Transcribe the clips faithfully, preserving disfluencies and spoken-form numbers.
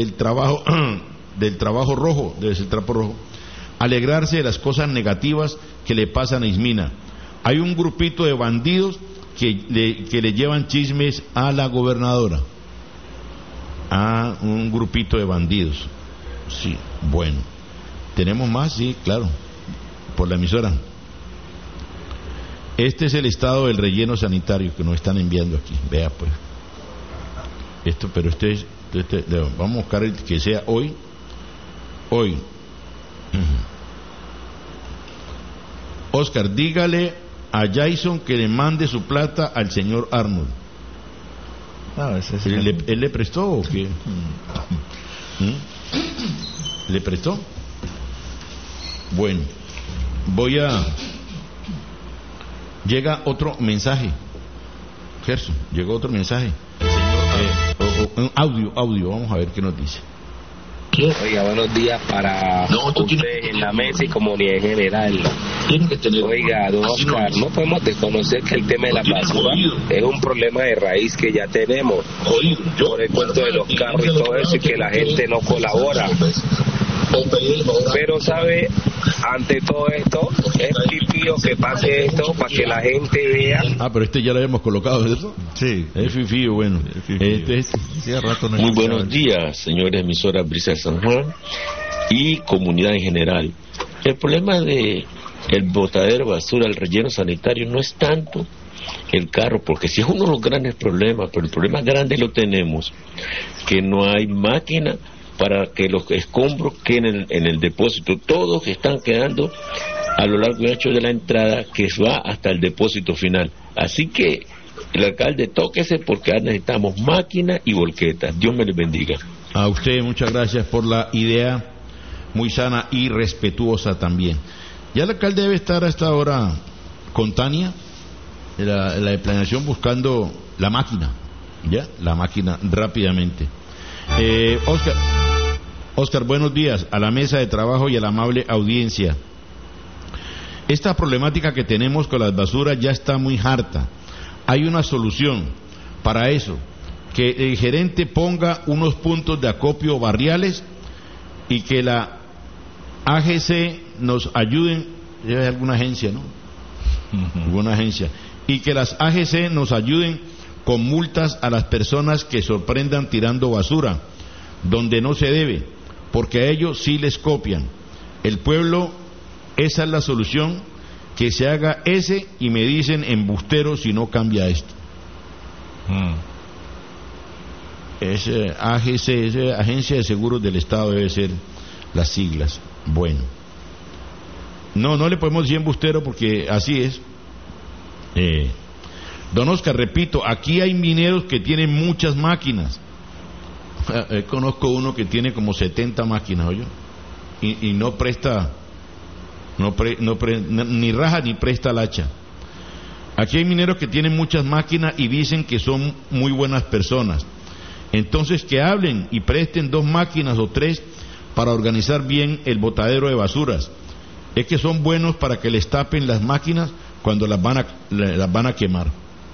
del trabajo del trabajo rojo, debe ser el trapo rojo, alegrarse de las cosas negativas que le pasan a Ismina. Hay un grupito de bandidos que le, que le llevan chismes a la gobernadora. Ah, un grupito de bandidos. Sí, bueno. ¿Tenemos más? Sí, claro. Por la emisora. Este es el estado del relleno sanitario que nos están enviando aquí. Vea pues. Esto, pero este es, este, vamos a buscar el que sea hoy. Hoy. Oscar, dígale a Jason que le mande su plata al señor Arnold. Ah, ese es ¿Él, el... le, ¿Él le prestó o qué? ¿Mm? ¿Le prestó? Bueno, voy a... Llega otro mensaje. Gerson, llegó otro mensaje. Eh, o, o, audio, audio, vamos a ver qué nos dice. Oiga, buenos días para no, ustedes tiene... en la mesa y comunidad en general. Que tener... Oiga, don Oscar, no podemos desconocer que el tema de la basura es un problema de raíz que ya tenemos. Yo, por el cuento de los carros y todo eso, y que la gente no colabora. Pero, ¿sabe? Ante todo esto, es pipío que pase esto para que la gente vea. Ah, pero este ya lo habíamos colocado, ¿verdad? Sí. Es fifío, bueno. Es fifío. Este es... Sí, a rato no Muy buenos días, señores emisoras Brisa de San Juan y comunidad en general. El problema de el botadero de basura, el relleno sanitario, no es tanto el carro, porque sí es uno de los grandes problemas, pero el problema grande lo tenemos, que no hay máquina para que los escombros queden en, en el depósito. Todos están quedando a lo largo y ancho de la entrada que va hasta el depósito final. Así que el alcalde, tóquese porque necesitamos máquinas y volquetas. Dios me les bendiga. A usted muchas gracias por la idea muy sana y respetuosa también. Ya el alcalde debe estar a esta hora con Tania, la, la de planeación, buscando la máquina, ya, la máquina rápidamente. Eh, Oscar, Oscar, buenos días a la mesa de trabajo y a la amable audiencia. Esta problemática que tenemos con las basuras ya está muy harta. Hay una solución para eso, que el gerente ponga unos puntos de acopio barriales y que la A G C nos ayuden, es alguna agencia, ¿no? Uh-huh. Alguna agencia, y que las A G C nos ayuden con multas a las personas que sorprendan tirando basura donde no se debe, porque a ellos sí les copian. El pueblo, esa es la solución, que se haga ese, y me dicen embustero si no cambia esto. Mm. Ese A G C, esa Agencia de Seguros del Estado, debe ser las siglas. Bueno, no, no le podemos decir embustero porque así es. eh, Don Oscar, repito, aquí hay mineros que tienen muchas máquinas. Eh, conozco uno que tiene como setenta máquinas, ¿oye? Y, y no presta, no pre, no pre, ni raja ni presta el hacha. Aquí hay mineros que tienen muchas máquinas y dicen que son muy buenas personas. Entonces que hablen y presten dos máquinas o tres para organizar bien el botadero de basuras. Es que son buenos para que les tapen las máquinas cuando las van a, las van a quemar.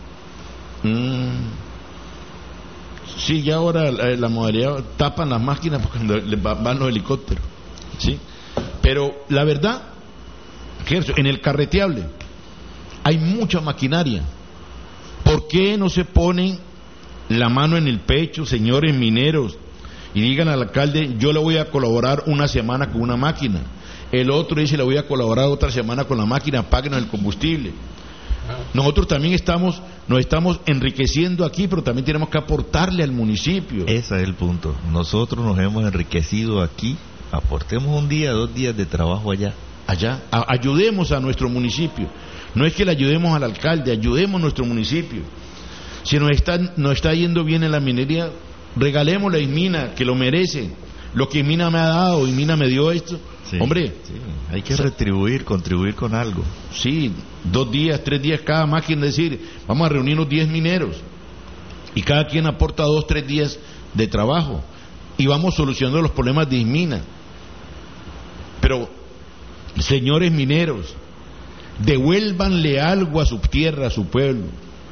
Mm. Sí, ya ahora la, la modalidad tapan las máquinas cuando les va, van los helicópteros, ¿sí? Pero la verdad, en el carreteable hay mucha maquinaria. ¿Por qué no se ponen la mano en el pecho, señores mineros, y digan al alcalde, yo le voy a colaborar una semana con una máquina? El otro dice, le voy a colaborar otra semana con la máquina, páguenos el combustible. Nosotros también estamos, nos estamos enriqueciendo aquí, pero también tenemos que aportarle al municipio. Ese es el punto. Nosotros nos hemos enriquecido aquí, aportemos un día, dos días de trabajo allá. Allá, a, ayudemos a nuestro municipio. No es que le ayudemos al alcalde, ayudemos a nuestro municipio. Si nos está, nos está yendo bien en la minería, regalémosle a Ismina, que lo merece. Lo que Ismina me ha dado, Ismina me dio esto. Sí, hombre, sí, hay que retribuir, contribuir con algo. Sí, dos días, tres días cada máquina, decir, vamos a reunirnos diez mineros y cada quien aporta dos, tres días de trabajo y vamos solucionando los problemas de Ismina. Pero, señores mineros, devuélvanle algo a su tierra, a su pueblo.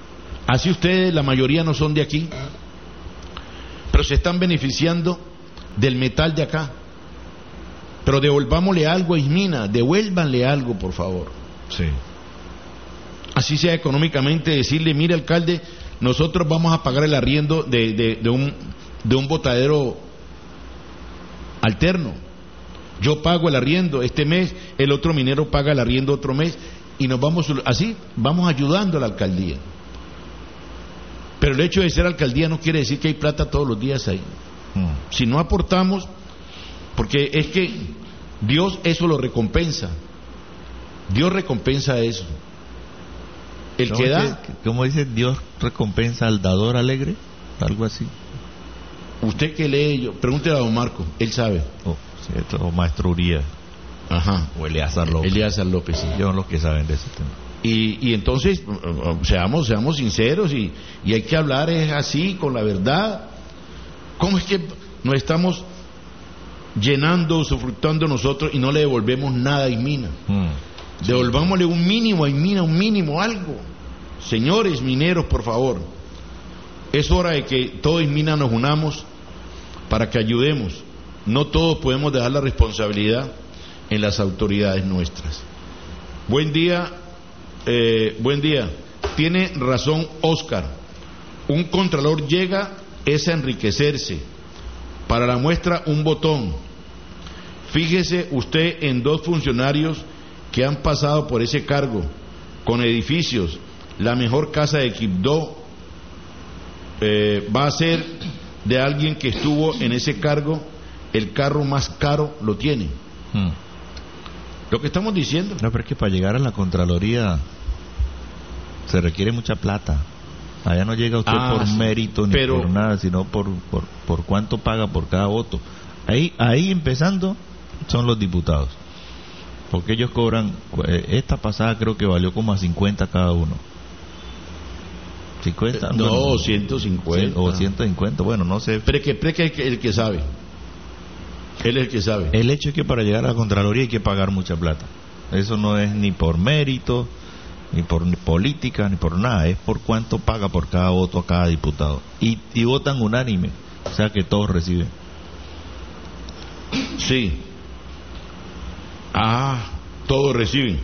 Así ustedes, la mayoría no son de aquí, pero se están beneficiando del metal de acá. Pero devolvámosle algo a Ismina, devuélvanle algo, por favor. Sí. Así sea económicamente, decirle, mire, alcalde, nosotros vamos a pagar el arriendo de, de, de un de un botadero alterno. Yo pago el arriendo este mes, el otro minero paga el arriendo otro mes, y nos vamos así, vamos ayudando a la alcaldía. Pero el hecho de ser alcaldía no quiere decir que hay plata todos los días ahí. Hmm. Si no aportamos, porque es que Dios eso lo recompensa. Dios recompensa eso. El que da, ¿cómo dice? Dios recompensa al dador alegre, algo así. Usted que lee, yo pregúntele a don Marco, él sabe. Oh, cierto, o Maestro Urias. Ajá. O Eleazar López. Eleazar López, sí. Ellos son los que saben de ese tema. Y, y entonces, seamos, seamos sinceros y, y hay que hablar es así, con la verdad. ¿Cómo es que nos estamos llenando, usufructuando nosotros y no le devolvemos nada a Ismina? Hmm. Devolvámosle un mínimo a Ismina, un mínimo, algo. Señores mineros, por favor, es hora de que todos Ismina nos unamos para que ayudemos. No todos podemos dejar la responsabilidad en las autoridades nuestras. Buen día, eh, buen día. Tiene razón Oscar. Un contralor llega es a enriquecerse. Para la muestra un botón. Fíjese usted en dos funcionarios que han pasado por ese cargo, con edificios. La mejor casa de Quibdó eh, va a ser de alguien que estuvo en ese cargo. El carro más caro lo tiene. Hmm. Lo que estamos diciendo. No, pero es que para llegar a la Contraloría se requiere mucha plata. Allá no llega usted ah, por mérito ni pero... por nada, sino por, por por cuánto paga por cada voto. Ahí ahí empezando son los diputados. Porque ellos cobran, esta pasada creo que valió como a cincuenta cada uno. cincuenta, no, bueno, ciento cincuenta. O ciento cincuenta, bueno, no sé. Pero que, pero que el, que el que sabe. Él es el que sabe. El hecho es que para llegar a la Contraloría hay que pagar mucha plata. Eso no es ni por mérito, ni por ni política, ni por nada. Es por cuánto paga por cada voto a cada diputado. Y, y votan unánime, o sea que todos reciben. Sí. Ah, todos reciben.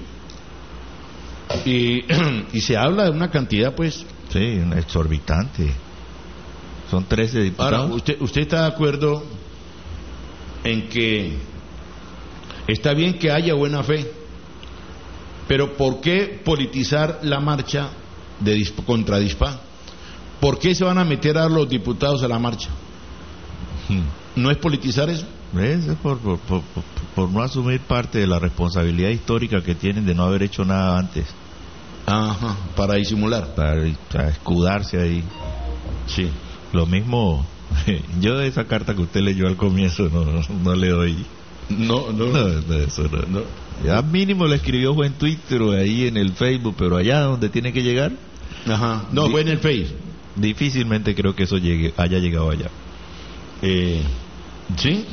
Y, y se habla de una cantidad, pues. Sí, exorbitante. Son trece diputados. Ahora, ¿usted, usted está de acuerdo en que está bien que haya buena fe, pero ¿por qué politizar la marcha de Disp- contra Dispa? ¿Por qué se van a meter a los diputados a la marcha? ¿No es politizar eso? Es por, por, por, por, por no asumir parte de la responsabilidad histórica que tienen de no haber hecho nada antes. Ajá, para disimular. Para, para escudarse ahí. Sí. Lo mismo, yo de esa carta que usted leyó al comienzo no, no, no le doy. No, no. No, no, eso no. no. Ya mínimo le escribió fue en Twitter o ahí en el Facebook, pero allá donde tiene que llegar. Ajá, no, di- fue en el Facebook. Difícilmente creo que eso llegue, haya llegado allá. Eh, ¿Sí?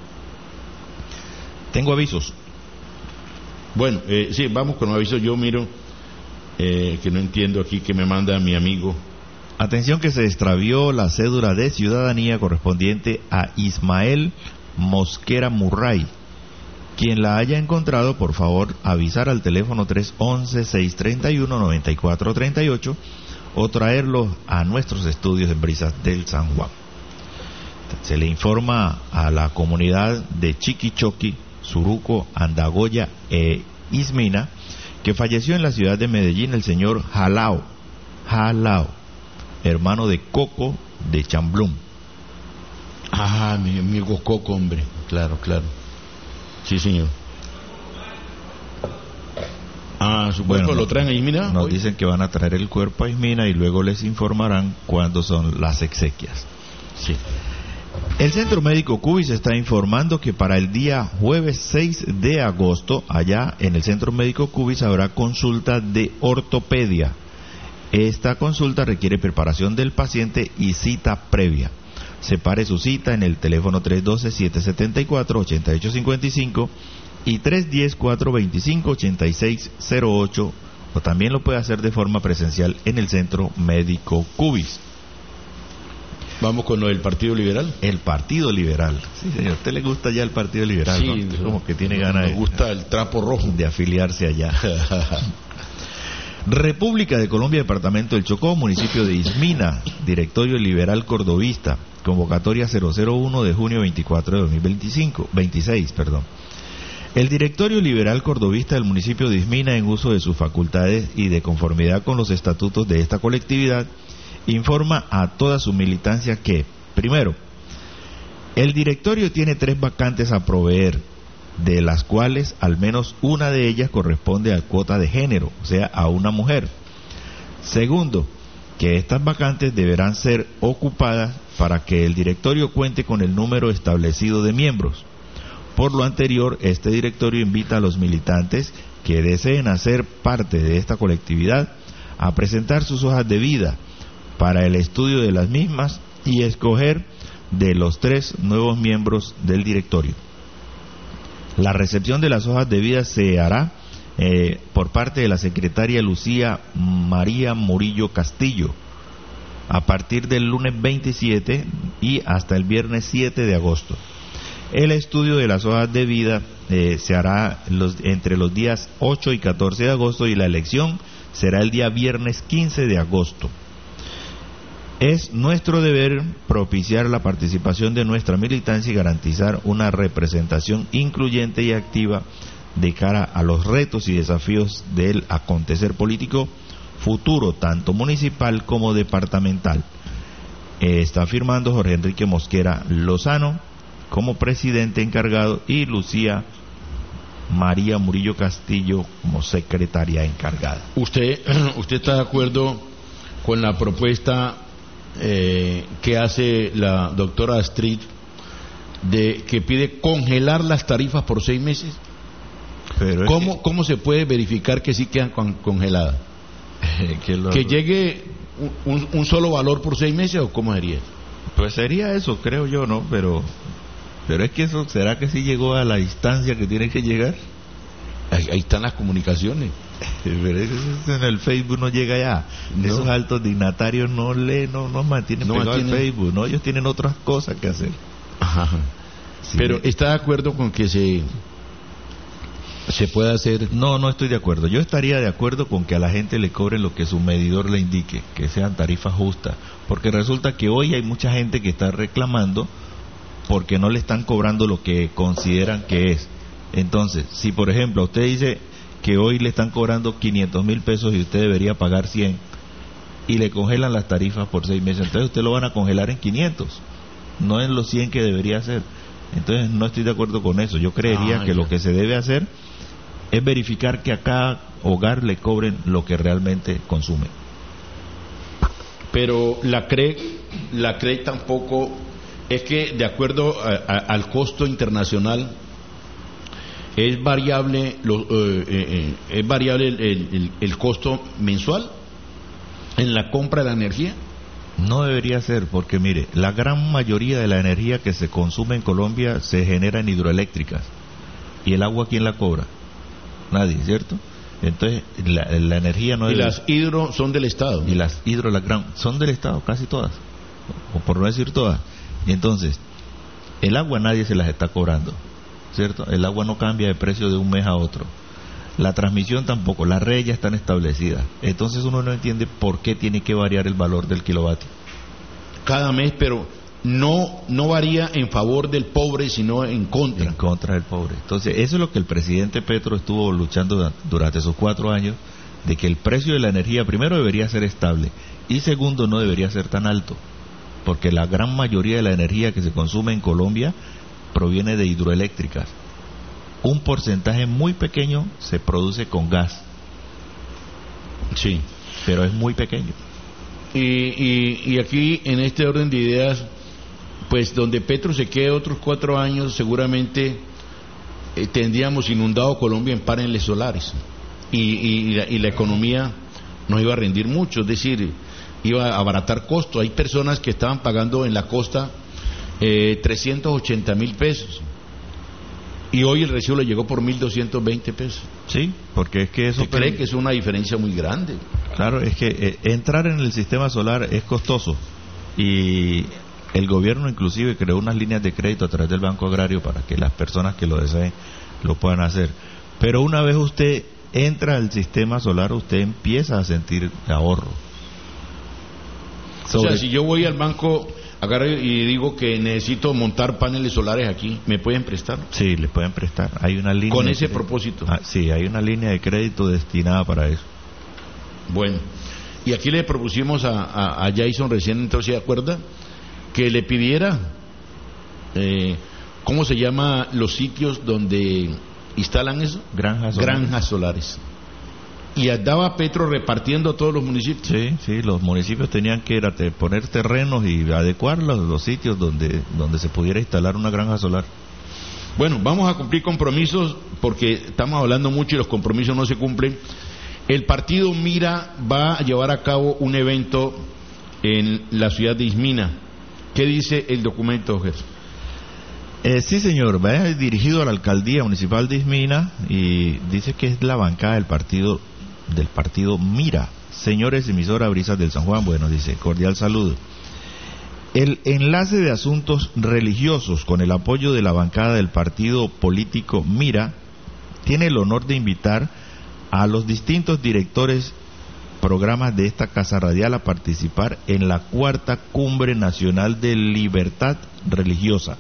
Tengo avisos. Bueno, eh, sí, vamos con los avisos. Yo miro eh, que no entiendo aquí que me manda mi amigo. Atención que se extravió la cédula de ciudadanía correspondiente a Ismael Mosquera Murray. Quien la haya encontrado, por favor, avisar al teléfono tres once, seiscientos treinta y uno, noventa y cuatro treinta y ocho o traerlo a nuestros estudios en Brisas del San Juan. Se le informa a la comunidad de Chiquichoqui, Suruco, Andagoya e Ismina que falleció en la ciudad de Medellín el señor Jalao, Jalao, hermano de Coco de Chamblum. Ah, mi amigo Coco, hombre. Claro, claro. Sí, señor. Ah, su cuerpo bueno, lo traen a Ismina. Nos hoy dicen que van a traer el cuerpo a Ismina y luego les informarán cuándo son las exequias. Sí. El Centro Médico Cubis está informando que para el día jueves seis de agosto, allá en el Centro Médico Cubis habrá consulta de ortopedia. Esta consulta requiere preparación del paciente y cita previa. Separe su cita en el teléfono tres uno dos, siete siete cuatro, ocho ocho cinco cinco y tres uno cero, cuatro dos cinco, ocho seis cero ocho, o también lo puede hacer de forma presencial en el Centro Médico Cubis. Vamos con lo del Partido Liberal. El Partido Liberal. Sí, señor. ¿A usted le gusta ya el Partido Liberal? Sí, ¿no? Usted como que tiene ganas me gusta el trapo rojo de afiliarse allá. República de Colombia, Departamento del Chocó, municipio de Ismina, Directorio Liberal Cordovista, convocatoria cero cero uno de junio veinticuatro de dos mil veinticinco, veintiséis, perdón. El Directorio Liberal Cordovista del municipio de Ismina, en uso de sus facultades y de conformidad con los estatutos de esta colectividad, informa a toda su militancia que, primero, el directorio tiene tres vacantes a proveer, de las cuales al menos una de ellas corresponde a cuota de género, o sea, a una mujer. Segundo, que estas vacantes deberán ser ocupadas para que el directorio cuente con el número establecido de miembros. Por lo anterior, este directorio invita a los militantes que deseen hacer parte de esta colectividad a presentar sus hojas de vida para el estudio de las mismas y escoger de los tres nuevos miembros del directorio. La recepción de las hojas de vida se hará eh, por parte de la secretaria Lucía María Murillo Castillo a partir del lunes veintisiete y hasta el viernes siete de agosto. El estudio de las hojas de vida eh, se hará los, entre los días ocho y catorce de agosto y la elección será el día viernes quince de agosto. Es nuestro deber propiciar la participación de nuestra militancia y garantizar una representación incluyente y activa de cara a los retos y desafíos del acontecer político futuro, tanto municipal como departamental. Eh, está firmando Jorge Enrique Mosquera Lozano como presidente encargado y Lucía María Murillo Castillo como secretaria encargada. ¿Usted, usted está de acuerdo con la propuesta eh, que hace la doctora Astrid de que pide congelar las tarifas por seis meses? Pero ¿Cómo, que... ¿Cómo se puede verificar que sí quedan con, congeladas? que, lo... ¿Que llegue un, un, un solo valor por seis meses o cómo sería? Pues sería eso, creo yo, ¿no? Pero... Pero es que eso, ¿será que sí llegó a la instancia que tiene que llegar? Ahí, ahí están las comunicaciones. Pero eso en el Facebook no llega ya. No. Esos altos dignatarios no leen, no nos mantienen no pegados al Facebook, ¿no? Ellos tienen otras cosas que hacer. Ajá. Sí. Pero ¿está de acuerdo con que se se pueda hacer? No, no estoy de acuerdo. Yo estaría de acuerdo con que a la gente le cobren lo que su medidor le indique, que sean tarifas justas, porque resulta que hoy hay mucha gente que está reclamando porque no le están cobrando lo que consideran que es. Entonces, si por ejemplo usted dice que hoy le están cobrando quinientos mil pesos y usted debería pagar cien y le congelan las tarifas por seis meses, entonces usted lo van a congelar en quinientos, no en los cien que debería hacer. Entonces no estoy de acuerdo con eso. Yo creería ah, que ya. Lo que se debe hacer es verificar que a cada hogar le cobren lo que realmente consume. Pero la C R E C, la C R E C tampoco... Es que de acuerdo a, a, al costo internacional es variable lo, eh, eh, es variable el, el, el costo mensual en la compra de la energía. No debería ser, porque mire, la gran mayoría de la energía que se consume en Colombia se genera en hidroeléctricas. ¿Y el agua quién la cobra? Nadie, ¿cierto? Entonces la, la energía no y debe... las hidro son del Estado. Y las hidro las gran son del Estado, casi todas, o por no decir todas. Y entonces, el agua nadie se las está cobrando, ¿cierto? El agua no cambia de precio de un mes a otro. La transmisión tampoco, las redes ya están establecidas. Entonces uno no entiende por qué tiene que variar el valor del kilovatio. Cada mes, pero no no varía en favor del pobre, sino en contra. En contra del pobre. Entonces, eso es lo que el presidente Petro estuvo luchando durante esos cuatro años, de que el precio de la energía, primero, debería ser estable, y segundo, no debería ser tan alto. Porque la gran mayoría de la energía que se consume en Colombia proviene de hidroeléctricas. Un porcentaje muy pequeño se produce con gas. Sí. Pero es muy pequeño. Y, y, y aquí, en este orden de ideas, pues donde Petro se quede otros cuatro años, seguramente eh, tendríamos inundado Colombia en paneles solares. Y, y, y, la, y la economía nos iba a rendir mucho, es decir... iba a abaratar costos. Hay personas que estaban pagando en la costa eh, trescientos ochenta mil pesos y hoy el recibo le llegó por mil doscientos veinte pesos. Sí, porque es que eso... ¿Se cree que es una diferencia muy grande? Claro, es que eh, entrar en el sistema solar es costoso y El gobierno inclusive creó unas líneas de crédito a través del Banco Agrario para que las personas que lo deseen lo puedan hacer. Pero una vez usted entra al sistema solar, usted empieza a sentir ahorro. Sobre... O sea, si yo voy al banco agarro y digo que necesito montar paneles solares aquí, ¿me pueden prestar? Sí, le pueden prestar. Hay una línea con ese propósito. Ah, sí, hay una línea de crédito destinada para eso. Bueno, y aquí le propusimos a, a, a Jason recién entonces, ¿se acuerda? Que le pidiera, eh, ¿cómo se llama los sitios donde instalan eso? Granjas solares. Granjas solares. Y andaba Petro repartiendo a todos los municipios. Sí, sí, los municipios tenían que ir a te, poner terrenos y adecuar los, los sitios donde, donde se pudiera instalar una granja solar. Bueno, vamos a cumplir compromisos porque estamos hablando mucho y los compromisos no se cumplen. El partido Mira va a llevar a cabo un evento en la ciudad de Ismina. ¿Qué dice el documento, jefe? Eh, sí, señor, va dirigido a la alcaldía municipal de Ismina y dice que es la bancada del partido del partido Mira. Señores, emisora Brisas del San Juan, bueno, dice, cordial saludo. El enlace de asuntos religiosos con el apoyo de la bancada del partido político Mira tiene el honor de invitar a los distintos directores programas de esta casa radial a participar en la cuarta Cumbre Nacional de Libertad Religiosa,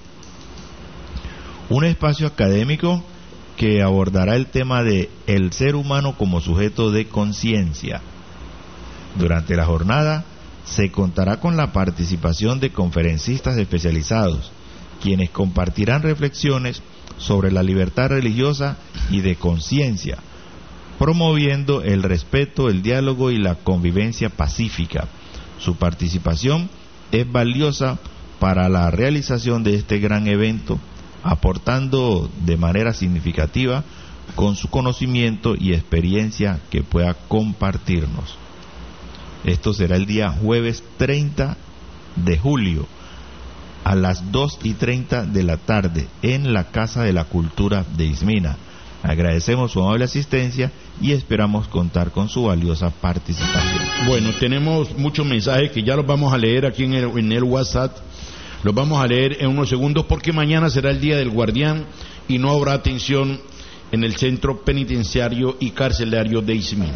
un espacio académico que abordará el tema de el ser humano como sujeto de conciencia. Durante la jornada se contará con la participación de conferencistas especializados, quienes compartirán reflexiones sobre la libertad religiosa y de conciencia, promoviendo el respeto, el diálogo y la convivencia pacífica. Su participación es valiosa para la realización de este gran evento, aportando de manera significativa con su conocimiento y experiencia que pueda compartirnos. Esto será el día jueves treinta de julio a las dos y treinta de la tarde en la Casa de la Cultura de Ismina. Agradecemos su amable asistencia y esperamos contar con su valiosa participación. Bueno, tenemos muchos mensajes que ya los vamos a leer aquí en el, en el WhatsApp. Los vamos a leer en unos segundos porque mañana será el Día del Guardián y no habrá atención en el Centro Penitenciario y Carcelario de Ismina.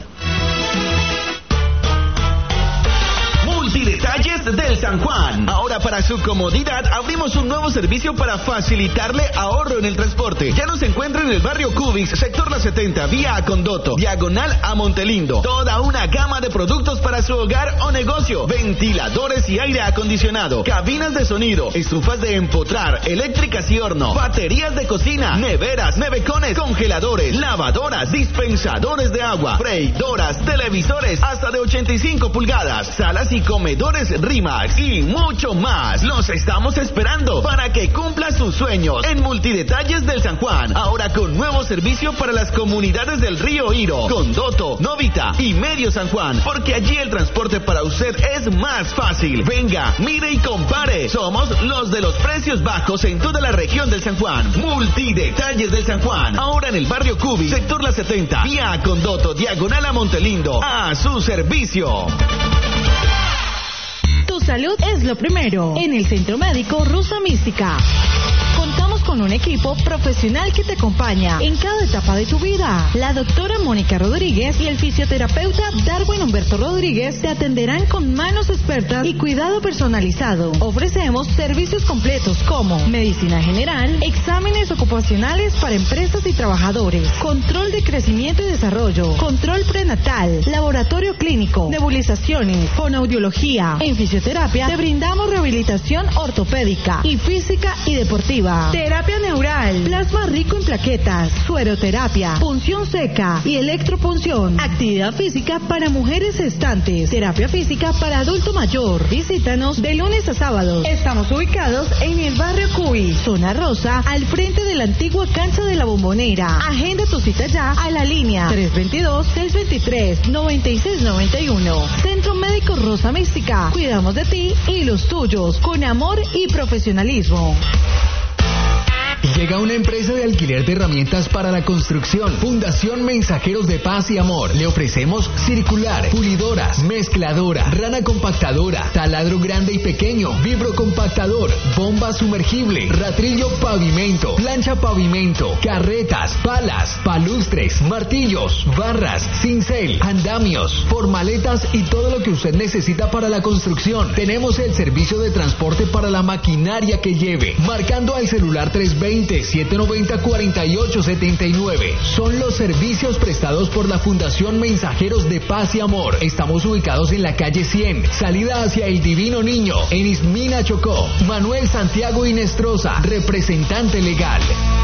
Multidetalles del San Juan. Ahora, para su comodidad, abrimos un nuevo servicio para facilitarle ahorro en el transporte. Ya nos encuentra en el barrio Cubix, sector La setenta, vía Acondoto, diagonal a Montelindo. Toda una gama de productos para su hogar o negocio: ventiladores y aire acondicionado, cabinas de sonido, estufas de empotrar, eléctricas y horno, baterías de cocina, neveras, nevecones, congeladores, lavadoras, dispensadores de agua, freidoras, televisores hasta de ochenta y cinco pulgadas, salas y comedores Rimax y mucho más. Los estamos esperando para que cumpla sus sueños en Multidetalles del San Juan. Ahora con nuevo servicio para las comunidades del Río Iro, Condoto, Novita y Medio San Juan, porque allí el transporte para usted es más fácil. Venga, mire y compare. Somos los de los precios bajos en toda la región del San Juan. Multidetalles del San Juan. Ahora en el barrio Cubi, sector La setenta, vía Condoto, diagonal a Montelindo. A su servicio. Tu salud es lo primero. En el Centro Médico Rosa Mística contamos con un equipo profesional que te acompaña en cada etapa de tu vida. La doctora Mónica Rodríguez y el fisioterapeuta Darwin Humberto Rodríguez te atenderán con manos expertas y cuidado personalizado. Ofrecemos servicios completos como medicina general, exámenes ocupacionales para empresas y trabajadores, control de crecimiento y desarrollo, control prenatal, laboratorio clínico, nebulizaciones, fonoaudiología. En fisioterapia te brindamos rehabilitación ortopédica y física y deportiva. Terapia neural, plasma rico en plaquetas, sueroterapia, punción seca y electropunción. Actividad física para mujeres gestantes, terapia física para adulto mayor. Visítanos de lunes a sábados. Estamos ubicados en el barrio Cuy, zona rosa, al frente de la antigua cancha de la Bombonera. Agenda tu cita ya a la línea tres dos dos, seis dos tres, nueve seis nueve uno. Centro Médico Rosa Mística. Cuidamos de ti y los tuyos con amor y profesionalismo. Llega una empresa de alquiler de herramientas para la construcción. Fundación Mensajeros de Paz y Amor. Le ofrecemos circular, pulidoras, mezcladora, rana compactadora, taladro grande y pequeño, vibrocompactador, bomba sumergible, ratrillo pavimento, plancha pavimento, carretas, palas, palustres, martillos, barras, cincel, andamios, formaletas y todo lo que usted necesita para la construcción. Tenemos el servicio de transporte para la maquinaria que lleve. Marcando al celular tres veinte, siete noventa, cuarenta y ocho setenta y nueve. Son los servicios prestados por la Fundación Mensajeros de Paz y Amor. Estamos ubicados en la calle cien, salida hacia el Divino Niño, en Ismina, Chocó. Manuel Santiago Inestrosa, representante legal.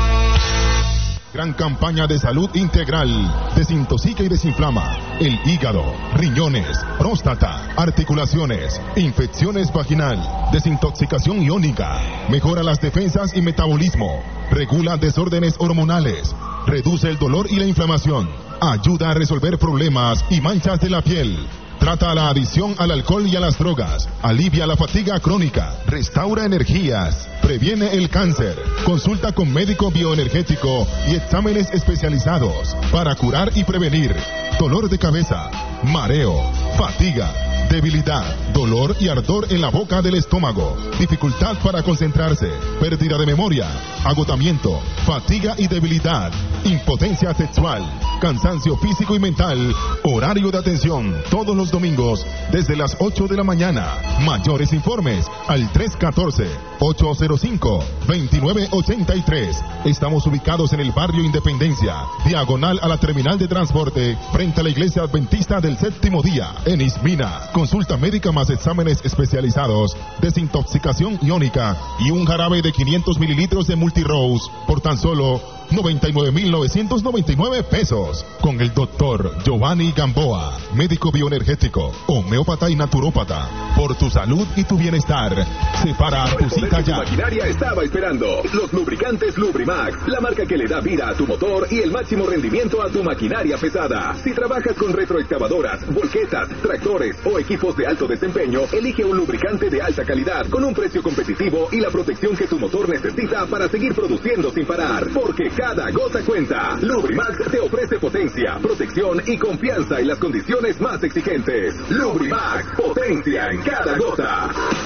Gran campaña de salud integral. Desintoxica y desinflama el hígado, riñones, próstata, articulaciones, infecciones vaginal, desintoxicación iónica, mejora las defensas y metabolismo, regula desórdenes hormonales, reduce el dolor y la inflamación, ayuda a resolver problemas y manchas de la piel. Trata la adicción al alcohol y a las drogas, alivia la fatiga crónica, restaura energías, previene el cáncer, consulta con médico bioenergético y exámenes especializados para curar y prevenir dolor de cabeza, mareo, fatiga, debilidad, dolor y ardor en la boca del estómago, dificultad para concentrarse, pérdida de memoria, agotamiento, fatiga y debilidad, impotencia sexual, cansancio físico y mental. Horario de atención todos los domingos desde las ocho de la mañana. Mayores informes al tres uno cuatro, ocho cero cinco, dos nueve ocho tres. Estamos ubicados en el barrio Independencia, diagonal a la terminal de transporte, frente a la iglesia adventista del séptimo día, en Ismina. Consulta médica más exámenes especializados, desintoxicación iónica y un jarabe de quinientos mililitros de Multirose por tan solo noventa y nueve mil novecientos noventa y nueve pesos. Con el doctor Giovanni Gamboa, médico bioenergético, homeópata y naturópata. Por tu salud y tu bienestar. Separa tu cita ya. Tu maquinaria estaba esperando. Los lubricantes Lubrimax, la marca que le da vida a tu motor y el máximo rendimiento a tu maquinaria pesada. Si trabajas con retroexcavadoras, volquetas, tractores o equipos de alto desempeño, elige un lubricante de alta calidad con un precio competitivo y la protección que tu motor necesita para seguir produciendo sin parar. Porque cada gota cuenta. Lubrimax te ofrece potencia, protección y confianza en las condiciones más exigentes. Lubrimax, potencia en cada gota.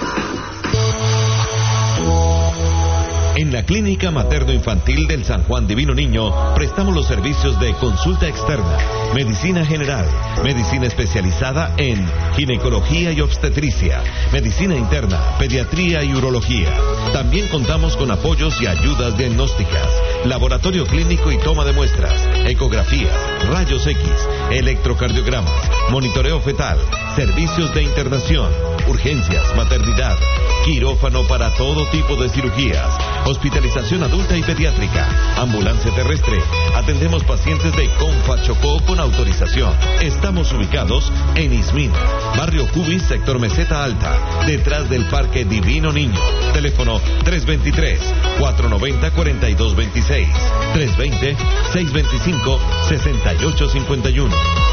En la Clínica Materno-Infantil del San Juan Divino Niño prestamos los servicios de consulta externa, medicina general, medicina especializada en ginecología y obstetricia, medicina interna, pediatría y urología. También contamos con apoyos y ayudas diagnósticas, laboratorio clínico y toma de muestras, ecografías, rayos X, electrocardiogramas, monitoreo fetal, servicios de internación, urgencias, maternidad, quirófano para todo tipo de cirugías, hospitalización adulta y pediátrica, ambulancia terrestre. Atendemos pacientes de Confa Chocó con autorización. Estamos ubicados en Ismina, barrio Cubis, sector Meseta Alta, detrás del Parque Divino Niño. Teléfono tres dos tres, cuatro nueve cero, cuatro dos dos seis, tres dos cero, seis dos cinco, seis ocho cinco uno.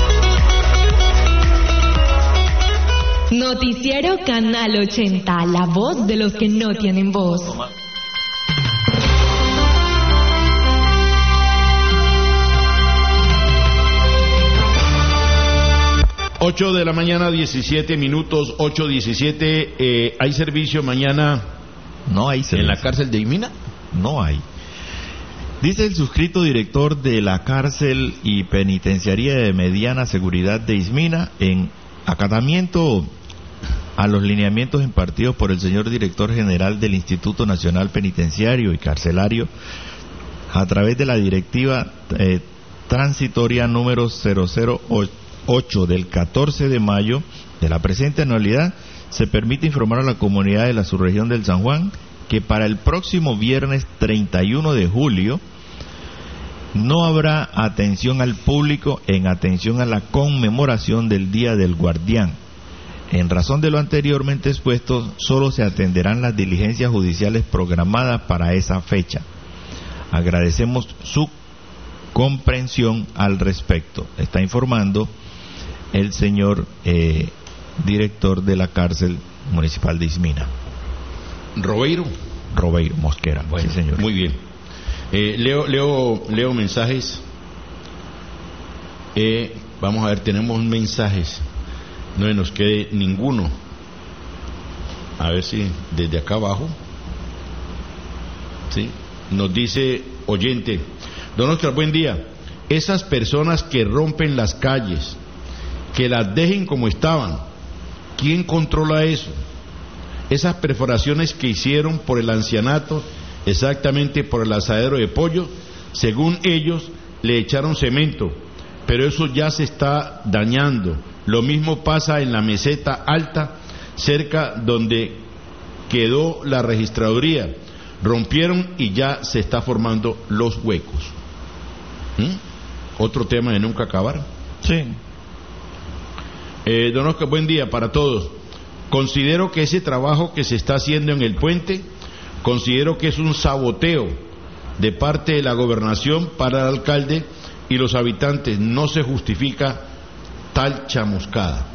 Noticiero Canal ochenta, la voz de los que no tienen voz. ocho de la mañana, diecisiete minutos, ocho diecisiete. Eh, ¿Hay servicio mañana? No hay servicio. ¿En la cárcel de Ismina? No hay. Dice el suscrito director de la cárcel y penitenciaría de mediana seguridad de Ismina, en acatamiento a los lineamientos impartidos por el señor director general del Instituto Nacional Penitenciario y Carcelario, a través de la directiva eh, transitoria número cero cero ocho del catorce de mayo de la presente anualidad, se permite informar a la comunidad de la subregión del San Juan que para el próximo viernes treinta y uno de julio no habrá atención al público en atención a la conmemoración del Día del Guardián. En razón de lo anteriormente expuesto, solo se atenderán las diligencias judiciales programadas para esa fecha. Agradecemos su comprensión al respecto. Está informando el señor eh, director de la cárcel municipal de Ismina. Robeiro. Robeiro Mosquera. Bueno, sí, señor. Muy bien. Eh, leo, leo, leo mensajes. Eh, vamos a ver, tenemos mensajes. No nos quede ninguno. A ver si desde acá abajo. Sí. Nos dice oyente: don Oscar, buen día. Esas personas que rompen las calles, que las dejen como estaban, ¿quién controla eso? Esas perforaciones que hicieron por el ancianato, exactamente por el asadero de pollo, según ellos le echaron cemento, pero eso ya se está dañando. Lo mismo pasa en la meseta alta, cerca donde quedó la registraduría. Rompieron y ya se está formando los huecos. ¿Mm? Otro tema de nunca acabar. Sí. Eh, don Oscar, buen día para todos. Considero que ese trabajo que se está haciendo en el puente, considero que es un saboteo de parte de la gobernación para el alcalde y los habitantes. No se justifica tal chamuscada.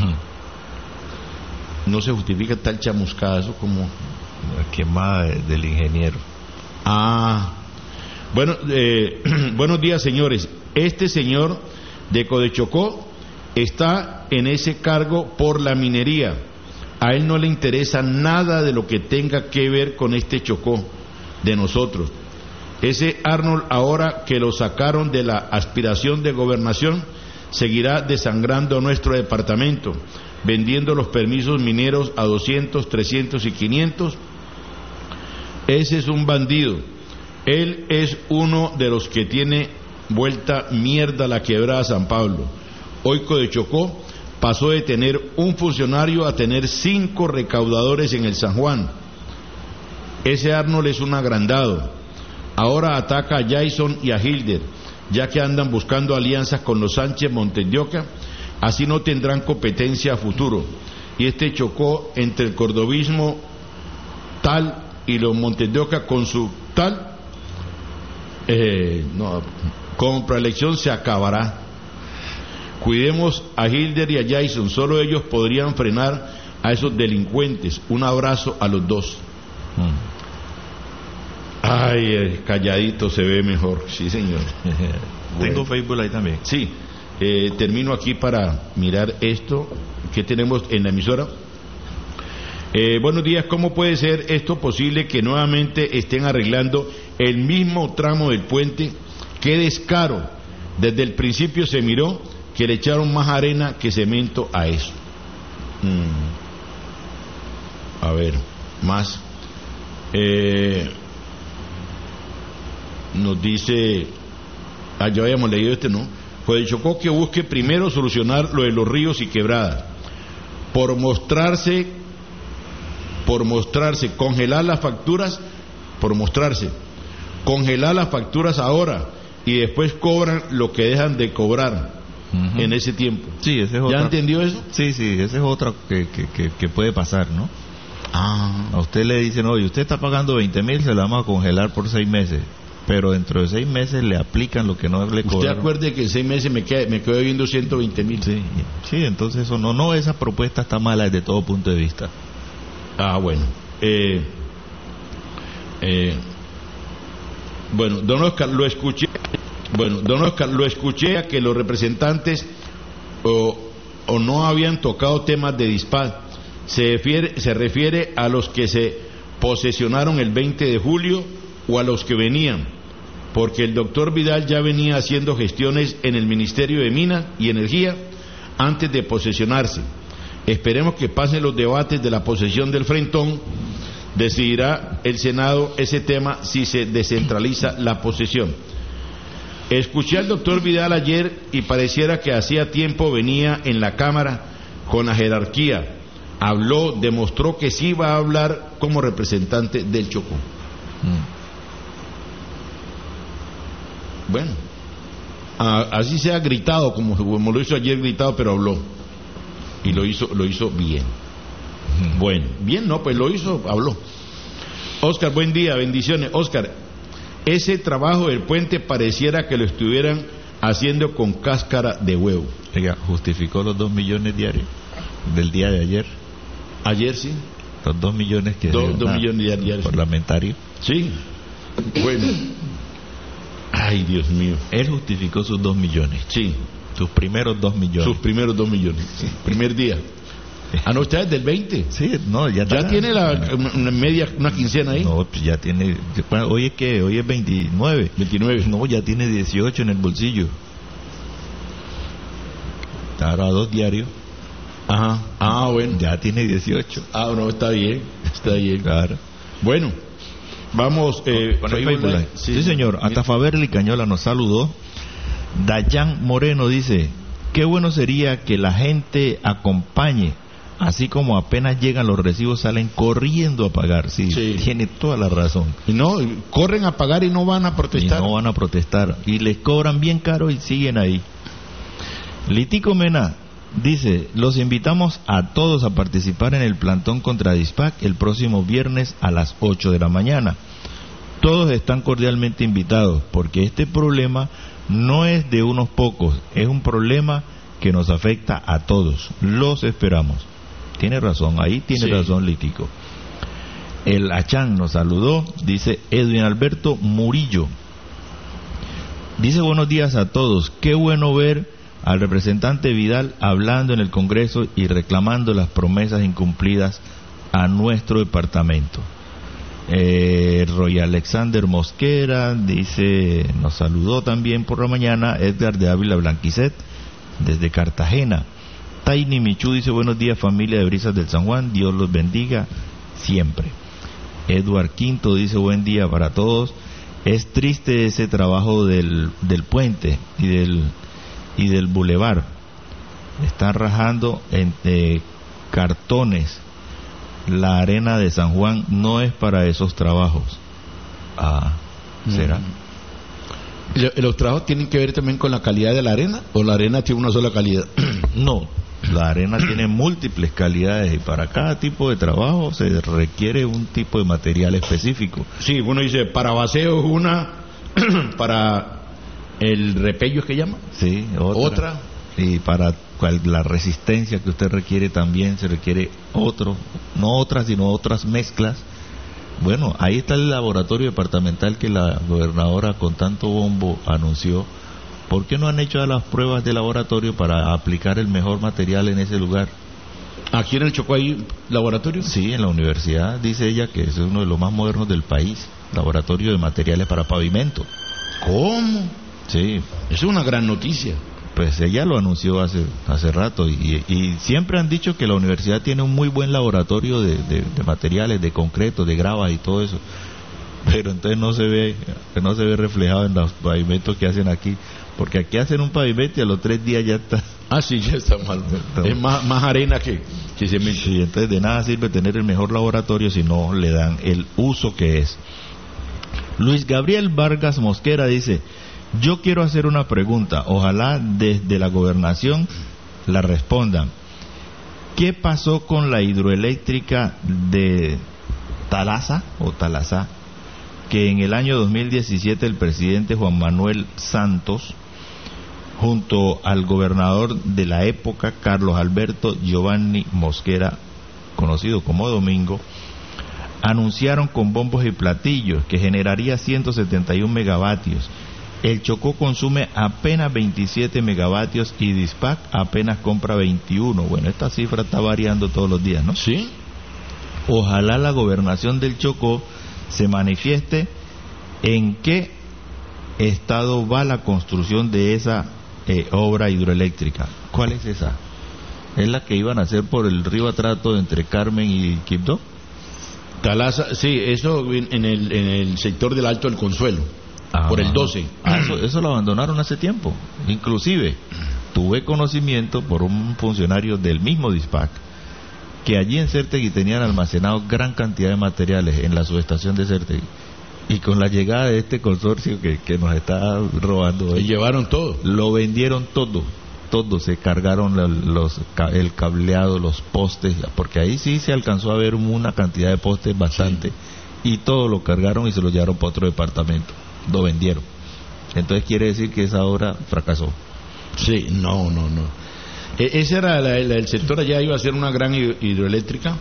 No se justifica tal chamuscada. Eso como la quemada de, del ingeniero. Ah, bueno, eh, buenos días, señores. Este señor de Codechocó está en ese cargo por la minería. A él no le interesa nada de lo que tenga que ver con este Chocó de nosotros. Ese Arnold, ahora que lo sacaron de la aspiración de gobernación, seguirá desangrando nuestro departamento, vendiendo los permisos mineros a doscientos, trescientos y quinientos. Ese es un bandido. Él es uno de los que tiene vuelta mierda la quebrada San Pablo. Hoy Codechocó pasó de tener un funcionario a tener cinco recaudadores en el San Juan. Ese Arnold es un agrandado. Ahora ataca a Jason y a Hilder, ya que andan buscando alianzas con los Sánchez Montes de Oca. Así no tendrán competencia a futuro. Y este Chocó entre el cordobismo tal y los Montes de Oca con su tal, eh, no, con preelección se acabará. Cuidemos a Hilder y a Jason, solo ellos podrían frenar a esos delincuentes. Un abrazo a los dos. Mm. Ay, eh, calladito se ve mejor, sí señor. Bueno. Tengo Facebook ahí también. Sí, eh, termino aquí para mirar esto que tenemos en la emisora. Eh, buenos días, ¿cómo puede ser esto posible que nuevamente estén arreglando el mismo tramo del puente? Qué descaro, desde el principio se miró que le echaron más arena que cemento a eso. Mm. A ver, más. Eh, nos dice, ah, ya habíamos leído este, ¿no? Codechocó que busque primero solucionar lo de los ríos y quebradas. Por mostrarse, por mostrarse, congelar las facturas, por mostrarse, congelar las facturas ahora y después cobran lo que dejan de cobrar. Uh-huh. En ese tiempo. Sí, ese es ¿Ya otra... entendió eso? Sí, sí, ese es otro que, que, que, que puede pasar, ¿no? Ah. A usted le dicen, oye, usted está pagando veinte mil, se lo vamos a congelar por seis meses. Pero dentro de seis meses le aplican lo que no le cobraron. Usted acuerde que en seis meses me quedo, me quedo debiendo ciento veinte mil. Sí, sí, entonces eso no, no, esa propuesta está mala desde todo punto de vista. Ah, bueno. Eh, eh, bueno, don Oscar, lo escuché. Bueno, don Oscar, lo escuché a que los representantes o, o no habían tocado temas de dispar. Se refiere, se refiere a los que se posesionaron el veinte de julio o a los que venían, porque el doctor Vidal ya venía haciendo gestiones en el Ministerio de Minas y Energía antes de posesionarse. Esperemos que pasen los debates de la posesión del Frentón. Decidirá el Senado ese tema si se descentraliza la posesión. Escuché al doctor Vidal ayer y pareciera que hacía tiempo venía en la Cámara con la jerarquía. Habló, demostró que sí va a hablar como representante del Chocó. Mm. Bueno, a, así se ha gritado, como, como lo hizo ayer gritado, pero habló. Y lo hizo, lo hizo bien. Mm. Bueno, bien, no, pues lo hizo, habló. Oscar, buen día, bendiciones. Oscar, ese trabajo del puente pareciera que lo estuvieran haciendo con cáscara de huevo. Oiga, ¿justificó los dos millones diarios del día de ayer? Ayer sí. Los dos millones que... Do, dos millones diarios. Parlamentario. Sí. Bueno, Ay, Dios mío. Él justificó sus dos millones. Sí. Sus primeros dos millones. Sus primeros dos millones. Sí. Primer día. Ah, no, usted es del veinte. Sí, no, ya ¿Ya está, tiene la una media, una quincena ahí? No, pues ya tiene. Hoy es que, hoy es veintinueve. veintinueve. No, ya tiene dieciocho en el bolsillo. Ahora dos diarios. Ajá. Ah, bueno. Ya tiene dieciocho. Ah, no, está bien. Está bien. Claro. Bueno, vamos. Eh, con el Facebook Live. Sí, sí, señor. Hasta Faberli Cañola nos saludó. Dayan Moreno dice: qué bueno sería que la gente acompañe. Así como apenas llegan los recibos salen corriendo a pagar. Sí, sí, tiene toda la razón. Y no, corren a pagar y no van a protestar. Y no van a protestar. Y les cobran bien caro y siguen ahí. Litico Mena dice: los invitamos a todos a participar en el plantón contra DISPAC el próximo viernes a las ocho de la mañana. Todos están cordialmente invitados, porque este problema no es de unos pocos, es un problema que nos afecta a todos. Los esperamos. Tiene razón, ahí tiene sí. razón Litico. El Achán nos saludó, dice Edwin Alberto Murillo. Dice: buenos días a todos, qué bueno ver al representante Vidal hablando en el Congreso y reclamando las promesas incumplidas a nuestro departamento. Eh, Roy Alexander Mosquera dice, nos saludó también por la mañana. Edgar de Ávila Blanquicet desde Cartagena. Tiny Michu dice: buenos días familia de Brisas del San Juan, Dios los bendiga siempre. Edward Quinto dice: buen día para todos. Es triste ese trabajo del, del puente y del y del bulevar. Están rajando entre cartones. La arena de San Juan no es para esos trabajos. Ah, ¿será? Mm. ¿Los trabajos tienen que ver también con la calidad de la arena? ¿O la arena tiene una sola calidad? No, la arena tiene múltiples calidades y para cada tipo de trabajo se requiere un tipo de material específico. Sí, uno dice para baseo una, para el repello, ¿es que llama? Sí, otra. Otra. Y para cual, la resistencia que usted requiere también se requiere otro, no otras sino otras mezclas. Bueno, ahí está el laboratorio departamental que la gobernadora con tanto bombo anunció. ¿Por qué no han hecho las pruebas de laboratorio para aplicar el mejor material en ese lugar? ¿Aquí en el Chocó hay laboratorio? Sí, en la universidad, dice ella que es uno de los más modernos del país, laboratorio de materiales para pavimento. ¿Cómo? Sí. Es una gran noticia. Pues ella lo anunció hace hace rato y, y siempre han dicho que la universidad tiene un muy buen laboratorio de, de, de materiales, de concreto, de grava y todo eso, pero entonces no se ve no se ve reflejado en los pavimentos que hacen aquí, porque aquí hacen un pavimento y a los tres días ya está. Ah, sí, ya está mal. Es más, más arena que, que cemento. Sí, entonces de nada sirve tener el mejor laboratorio si no le dan el uso que es. Luis Gabriel Vargas Mosquera dice: yo quiero hacer una pregunta, ojalá desde la gobernación la respondan. ¿Qué pasó con la hidroeléctrica de Talaza o Talazá, que en el año dos mil diecisiete el presidente Juan Manuel Santos, junto al gobernador de la época, Carlos Alberto Giovanni Mosquera, conocido como Domingo, anunciaron con bombos y platillos que generaría ciento setenta y uno megavatios? El Chocó consume apenas veintisiete megavatios y DISPAC apenas compra veintiuno. Bueno, esta cifra está variando todos los días, ¿no? Sí. Ojalá la gobernación del Chocó se manifieste en qué estado va la construcción de esa eh, obra hidroeléctrica. ¿Cuál es esa? ¿Es la que iban a hacer por el río Atrato entre Carmen y Quibdó? Talaza, sí, eso en el, en el sector del Alto del Consuelo. Ah, por el doce. Ah, eso, eso lo abandonaron hace tiempo. Inclusive tuve conocimiento por un funcionario del mismo DISPAC que allí en Certegui tenían almacenado gran cantidad de materiales en la subestación de Certegui, y con la llegada de este consorcio que, que nos está robando hoy, y llevaron todo, lo vendieron todo, todo, se cargaron los, el cableado, los postes, porque ahí sí se alcanzó a ver una cantidad de postes bastante, sí. Y todo lo cargaron y se lo llevaron para otro departamento. Lo vendieron. Entonces quiere decir que esa obra fracasó. Sí, no, no, no. E- ese era la, la, el sector allá, iba a ser una gran hidroeléctrica,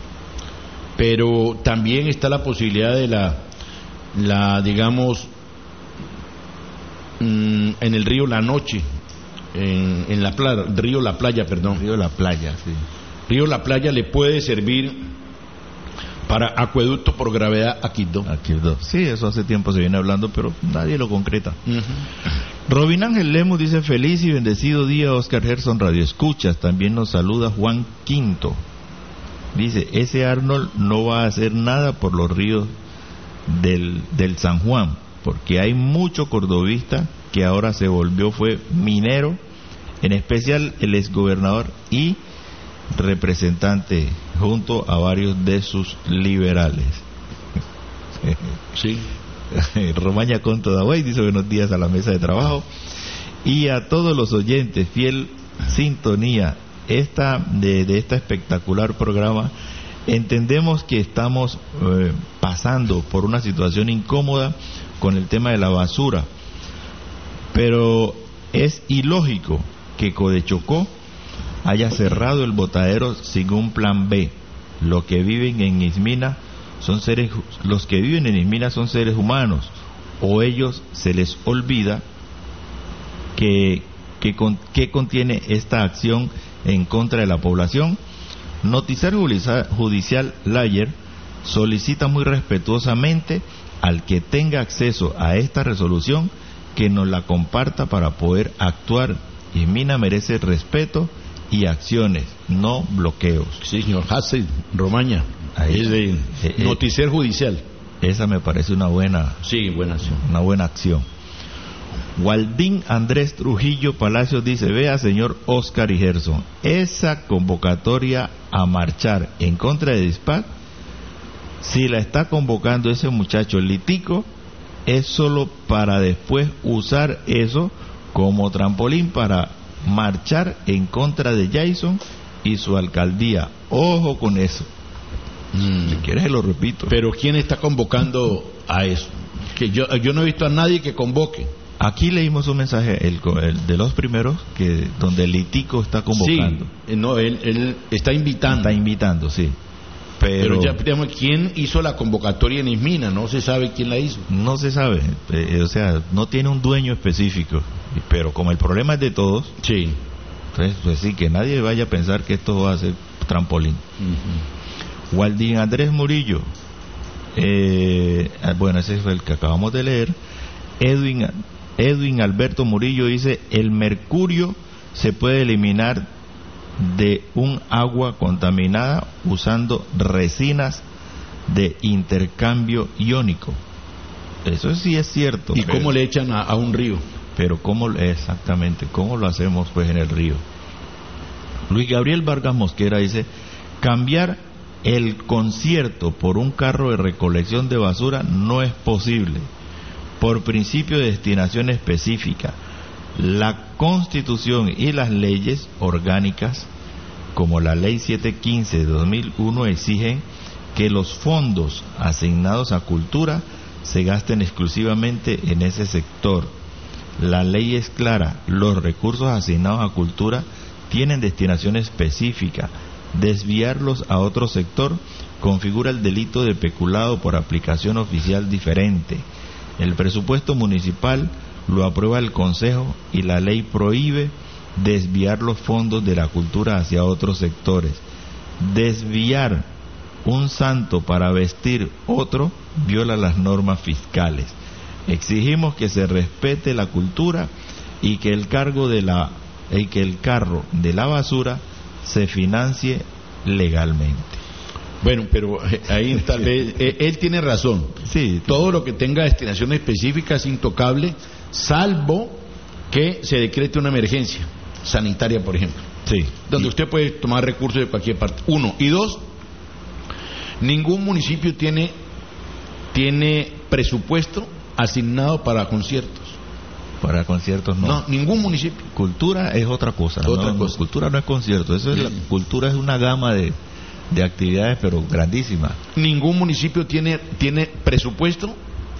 pero también está la posibilidad de la, la digamos, mm, en el río La Noche, en, en la playa, río La Playa, perdón. Río La Playa, sí. Río La Playa le puede servir para acueducto por gravedad a Quibdó. A Quibdó. Sí, eso hace tiempo se viene hablando, pero nadie lo concreta. Uh-huh. Robin Ángel Lemus dice: feliz y bendecido día, Oscar Gerson Radio Escuchas. También nos saluda Juan Quinto. Dice: ese Arnold no va a hacer nada por los ríos del, del San Juan, porque hay mucho cordobista que ahora se volvió fue minero, en especial el exgobernador y representante junto a varios de sus liberales. Sí. Romaña Conto Daway dice: buenos días a la mesa de trabajo y a todos los oyentes, fiel sintonía esta de, de esta espectacular programa. Entendemos que estamos eh, pasando por una situación incómoda con el tema de la basura, pero es ilógico que Codechocó haya cerrado el botadero sin un plan B. Los que viven en Ismina son seres, los que viven en Ismina son seres humanos, o ellos se les olvida que que, con, que contiene esta acción en contra de la población. Noticiario Judicial Layer solicita muy respetuosamente al que tenga acceso a esta resolución que nos la comparta para poder actuar. Ismina merece respeto y acciones, no bloqueos. Sí, señor Hassel Romaña. Ahí, es de eh, Noticiero Judicial. Esa me parece una buena, sí, buena acción. Una buena acción. Waldín Andrés Trujillo Palacios dice: vea, señor Oscar y Gerson, esa convocatoria a marchar en contra de Dispac, si la está convocando ese muchacho Litico, es solo para después usar eso como trampolín para marchar en contra de Jason y su alcaldía. Ojo con eso. Mm. Si quieres lo repito. Pero ¿quién está convocando a eso? Que yo yo no he visto a nadie que convoque. Aquí leímos un mensaje, el, el de los primeros, que donde el Litico está convocando. Sí, no, él, él está invitando. Está invitando, sí. Pero, Pero ya, digamos, ¿quién hizo la convocatoria en Ismina? No se sabe quién la hizo. No se sabe, eh, o sea, no tiene un dueño específico. Pero como el problema es de todos, sí. Entonces, pues sí, que nadie vaya a pensar que esto va a ser trampolín. Uh-huh. Waldín Andrés Murillo, eh, bueno, ese fue el que acabamos de leer. Edwin Edwin Alberto Murillo dice: el mercurio se puede eliminar de un agua contaminada usando resinas de intercambio iónico. Eso sí es cierto. ¿Y pero, cómo le echan a, a un río? Pero cómo exactamente, cómo lo hacemos pues en el río. Luis Gabriel Vargas Mosquera dice: cambiar el concierto por un carro de recolección de basura no es posible. Por principio de destinación específica, la Constitución y las leyes orgánicas, como la Ley setecientos quince de dos mil uno, exigen que los fondos asignados a cultura se gasten exclusivamente en ese sector. La ley es clara: los recursos asignados a cultura tienen destinación específica. Desviarlos a otro sector configura el delito de peculado por aplicación oficial diferente. El presupuesto municipal lo aprueba el Consejo y la ley prohíbe desviar los fondos de la cultura hacia otros sectores. Desviar un santo para vestir otro viola las normas fiscales. Exigimos que se respete la cultura y que el cargo de la y que el carro de la basura se financie legalmente. Bueno, pero ahí tal vez eh, él tiene razón. Sí, todo lo que tenga destinación específica es intocable, salvo que se decrete una emergencia sanitaria, por ejemplo. Sí. Donde y... usted puede tomar recursos de cualquier parte. Uno. Y dos, ningún municipio tiene tiene presupuesto asignado para conciertos. Para conciertos no. No, ningún municipio. Cultura es otra cosa. Otra no, cosa. Cultura no es concierto. Eso es la, cultura es una gama de de actividades, pero grandísima. Ningún municipio tiene tiene presupuesto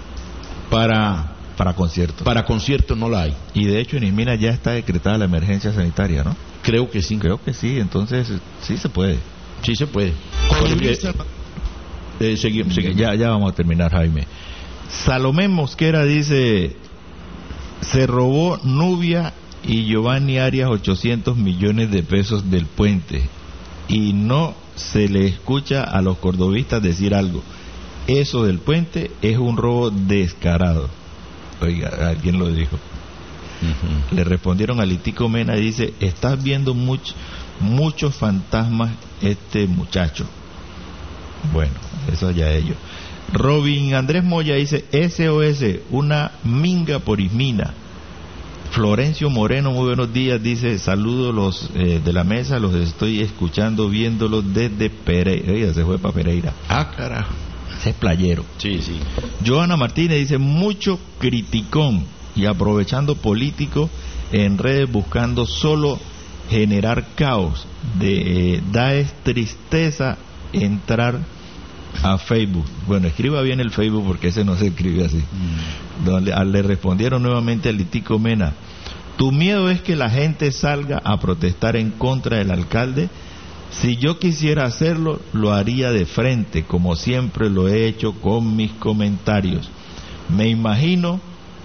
para para conciertos. Para conciertos no la hay. Y de hecho en Ismina ya está decretada la emergencia sanitaria, ¿no? Creo que sí. Creo que sí, entonces sí se puede. Sí se puede. Eh, eh, seguimos, seguimos. Ya, ya vamos a terminar, Jaime. Salomé Mosquera dice: Se robó Nubia y Giovanni Arias ochocientos millones de pesos del puente y no se le escucha a los cordobistas decir algo. Eso del puente es un robo descarado. Oiga, alguien lo dijo. Uh-huh. Le respondieron a Litico Mena y dice: estás viendo much, muchos fantasmas este muchacho. Bueno, eso ya ellos. Robin Andrés Moya dice: S O S, una minga por Ismina. Florencio Moreno, muy buenos días, dice: saludos los eh, de la mesa, los estoy escuchando, viéndolos desde Pereira. Oiga, se fue para Pereira. Ah, carajo. Ese es playero. Sí, sí. Joana Martínez dice: mucho criticón y aprovechando políticos en redes buscando solo generar caos. De, eh, da es tristeza entrar a Facebook. Bueno, escriba bien el Facebook porque ese no se escribe así. Mm. Donde, a, le respondieron nuevamente a Litico Mena: tu miedo es que la gente salga a protestar en contra del alcalde. Si yo quisiera hacerlo, lo haría de frente, como siempre lo he hecho con mis comentarios. Me imagino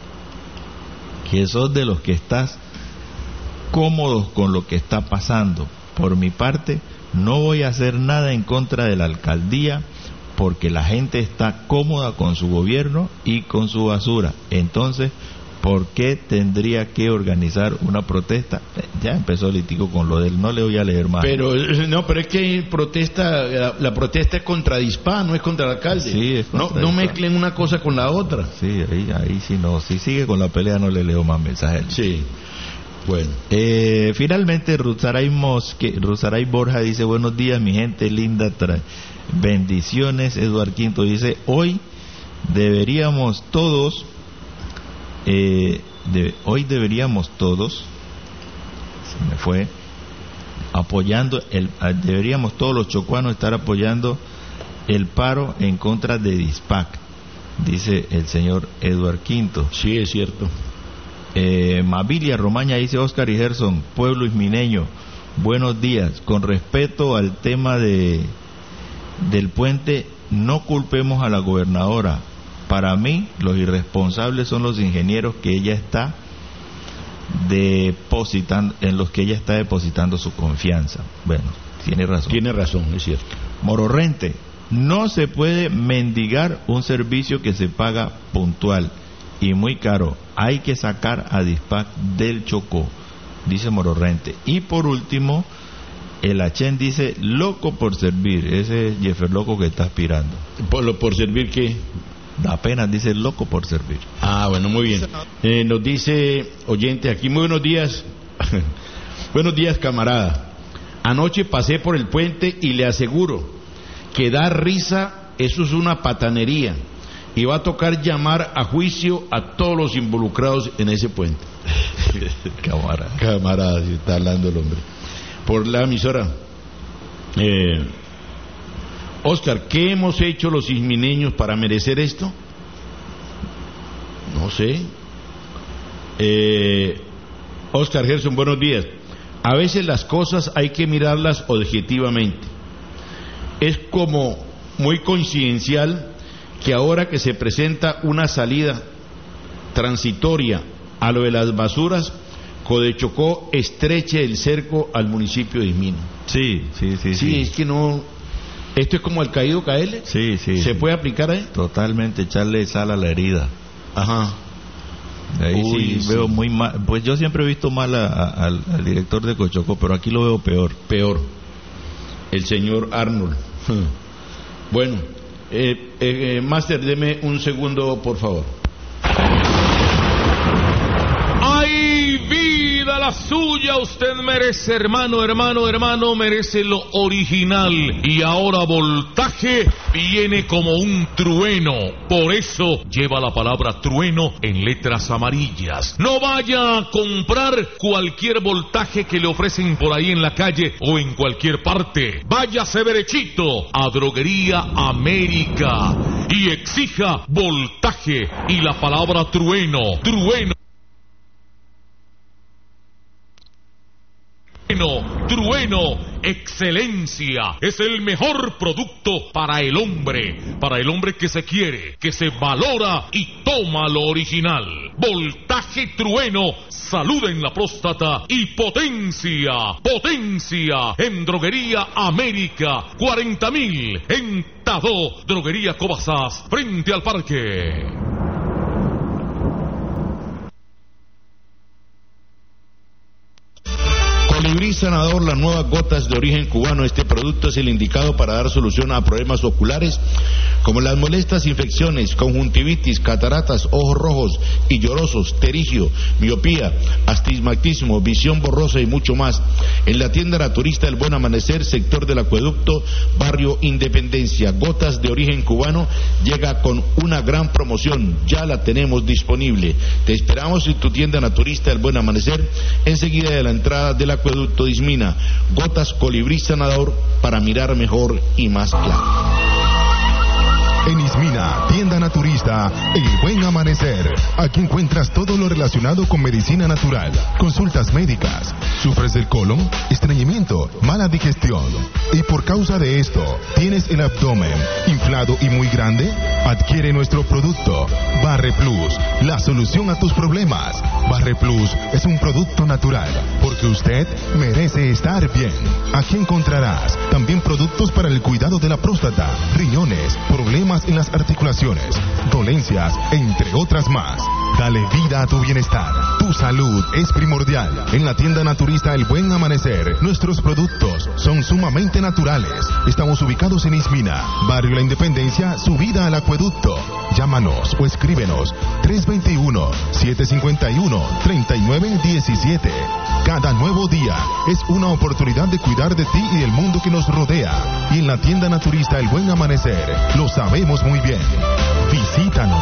que sos de los que estás cómodos con lo que está pasando. Por mi parte, no voy a hacer nada en contra de la alcaldía, porque la gente está cómoda con su gobierno y con su basura. Entonces, ¿por qué tendría que organizar una protesta? Ya empezó Litico con lo del, no le voy a leer más. Pero no, pero es que protesta, la, la protesta es contra Dispá, no es contra el alcalde. Sí, es contra no, no mezclen una cosa con la otra. Sí, ahí, ahí sí no, si sigue con la pelea no le leo más mensajes. Sí. Bueno. Eh, finalmente Ruzaray Mosque, Ruzaray Borja dice: buenos días mi gente linda, tra- bendiciones. Eduard Quinto dice: hoy deberíamos todos eh, de, hoy deberíamos todos se me fue apoyando el deberíamos todos los chocuanos estar apoyando el paro en contra de Dispac, dice el señor Eduard Quinto. Sí, es cierto. Eh, Mabilia Romaña dice: Oscar y Gerson, pueblo ismineño, buenos días. Con respecto al tema de del puente, no culpemos a la gobernadora. Para mí, los irresponsables son los ingenieros que ella está depositando, en los que ella está depositando su confianza. Bueno, tiene razón. Tiene razón, es cierto. Mororrente: no se puede mendigar un servicio que se paga puntual y muy caro. Hay que sacar a Dispac del Chocó, dice Mororrente. Y por último, el Achen dice: loco por servir. Ese es Jeffer Loco que está aspirando. ¿Por, lo, por servir qué? Apenas dice loco por servir. Ah, bueno, muy bien. Eh, nos dice oyente aquí: muy buenos días. Buenos días, camarada. Anoche pasé por el puente y le aseguro que da risa, eso es una patanería. Y va a tocar llamar a juicio a todos los involucrados en ese puente. Camarada. Camarada, si está hablando el hombre. Por la emisora. Eh, Oscar, ¿qué hemos hecho los ismineños para merecer esto? No sé. Eh, Oscar Gerson, buenos días. A veces las cosas hay que mirarlas objetivamente. Es como muy coincidencial que ahora que se presenta una salida transitoria a lo de las basuras, Codechocó estreche el cerco al municipio de Ismina. Sí, sí, sí. Sí, sí. Es que no... ¿Esto es como el caído K L? Sí, sí. ¿Se sí. puede aplicar ahí? Totalmente, echarle sal a la herida. Ajá. Ahí Uy, sí, sí veo muy mal. Pues yo siempre he visto mal a, a, al, al director de Cochocó, pero aquí lo veo peor. Peor. El señor Arnold. Bueno, eh, eh, eh, Master, deme un segundo, por favor. ¡Ay, vida la suya! Usted merece, hermano, hermano, hermano, merece lo original. Y ahora Voltaje viene como un trueno. Por eso lleva la palabra trueno en letras amarillas. No vaya a comprar cualquier voltaje que le ofrecen por ahí en la calle o en cualquier parte. Váyase derechito a Droguería América y exija voltaje y la palabra trueno, trueno. Trueno, trueno excelencia. Es el mejor producto para el hombre, para el hombre que se quiere, que se valora y toma lo original. Voltaje Trueno, salud en la próstata y potencia, potencia en Droguería América, cuarenta mil en Tadó, Droguería Cobazas, frente al parque. Colibrí Sanador, las nuevas gotas de origen cubano. Este producto es el indicado para dar solución a problemas oculares como las molestas infecciones, conjuntivitis, cataratas, ojos rojos y llorosos, terigio, miopía, astigmatismo, visión borrosa y mucho más. En la tienda naturista El Buen Amanecer, sector del Acueducto, barrio Independencia. Gotas de origen cubano llega con una gran promoción. Ya la tenemos disponible. Te esperamos en tu tienda naturista El Buen Amanecer, enseguida de la entrada del Acueducto de Ismina. Gotas Colibrí Sanador para mirar mejor y más claro. En Ismina, tienda naturista El Buen Amanecer. Aquí encuentras todo lo relacionado con medicina natural, consultas médicas. ¿Sufres del colon, estreñimiento, mala digestión? Y por causa de esto, ¿tienes el abdomen inflado y muy grande? Adquiere nuestro producto, Barre Plus, la solución a tus problemas. Barre Plus es un producto natural, porque usted merece estar bien. Aquí encontrarás también productos para el cuidado de la próstata, riñones, problemas en las articulaciones, dolencias, entre otras más. Dale vida a tu bienestar. Tu salud es primordial. En la tienda naturista El Buen Amanecer, nuestros productos son sumamente naturales. Estamos ubicados en Ismina, barrio La Independencia, subida al Acueducto. Llámanos o escríbenos tres dos uno, siete cinco uno, tres nueve uno siete. Cada nuevo día es una oportunidad de cuidar de ti y del mundo que nos rodea. Y en la tienda naturista El Buen Amanecer, lo sabemos muy bien. Visítanos.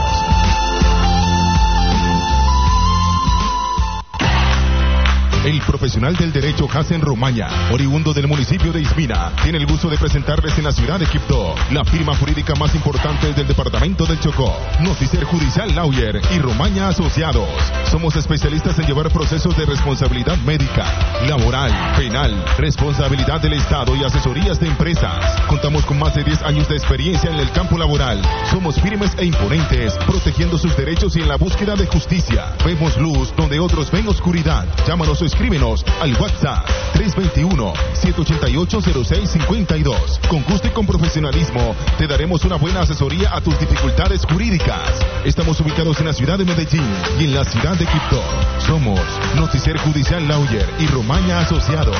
El profesional del derecho Hassen Romaña, oriundo del municipio de Ismina, tiene el gusto de presentarles en la ciudad de Quibdó la firma jurídica más importante del departamento del Chocó, Noticier Judicial Lawyer y Romaña Asociados. Somos especialistas en llevar procesos de responsabilidad médica, laboral, penal, responsabilidad del Estado y asesorías de empresas. Contamos con más de diez años de experiencia en el campo laboral. Somos firmes e imponentes, protegiendo sus derechos y en la búsqueda de justicia. Vemos luz donde otros ven oscuridad. Llámanos o escríbenos al WhatsApp tres dos uno, siete ocho ocho, cero seis cinco dos. Con gusto y con profesionalismo te daremos una buena asesoría a tus dificultades jurídicas. Estamos ubicados en la ciudad de Medellín y en la ciudad de Quibdó. Somos Noticier Judicial Lawyer y Romaña Asociados.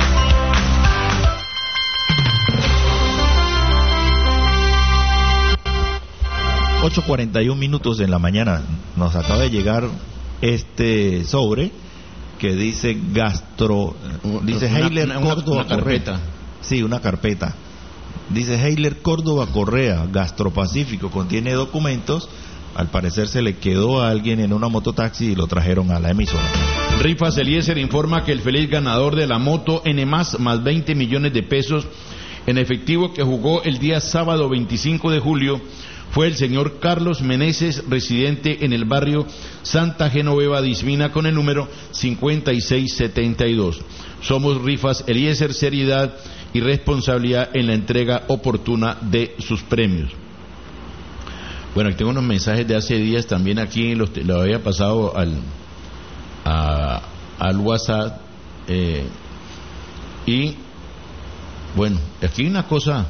ocho cuarenta y un minutos en la mañana. Nos acaba de llegar este sobre que dice gastro, dice una, Heiler una, Córdoba una carpeta. Correa. Sí, una carpeta. Dice Heiler Córdoba Correa, Gastropacífico, contiene documentos. Al parecer se le quedó a alguien en una mototaxi y lo trajeron a la emisora. Rifas Eliezer informa que el feliz ganador de la moto N más, más veinte millones de pesos en efectivo que jugó el día sábado veinticinco de julio fue el señor Carlos Meneses, residente en el barrio Santa Genoveva de Ismina, con el número cincuenta y seis setenta y dos. Somos Rifas Eliezer, seriedad y responsabilidad en la entrega oportuna de sus premios. Bueno, aquí tengo unos mensajes de hace días también aquí, los lo había pasado al a, al WhatsApp eh, y bueno, aquí hay una cosa.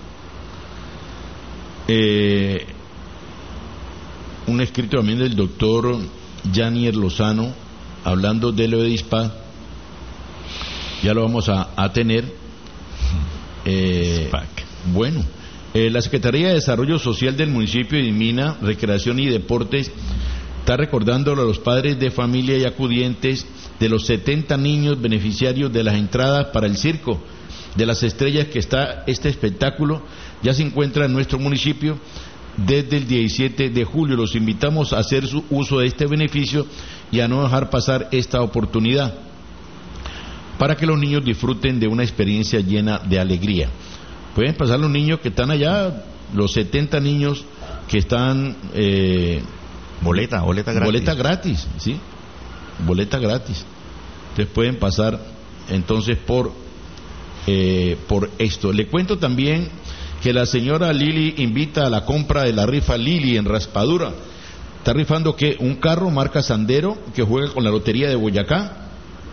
Eh, un escrito también del doctor Janier Lozano hablando de lo de ISPA. Ya lo vamos a, a tener. Eh, bueno, eh, la Secretaría de Desarrollo Social del municipio de Ismina, Recreación y Deportes, está recordándolo a los padres de familia y acudientes de los setenta niños beneficiarios de las entradas para el Circo de las Estrellas, que está este espectáculo ya se encuentra en nuestro municipio desde el diecisiete de julio. Los invitamos a hacer su uso de este beneficio y a no dejar pasar esta oportunidad para que los niños disfruten de una experiencia llena de alegría. Pueden pasar los niños que están allá, los setenta niños que están eh, boleta, boleta gratis. Boleta gratis, sí, boleta gratis. Entonces pueden pasar entonces por eh, por esto. Le cuento también que la señora Lili invita a la compra de la rifa Lili en Raspadura. Está rifando que un carro marca Sandero que juega con la Lotería de Boyacá,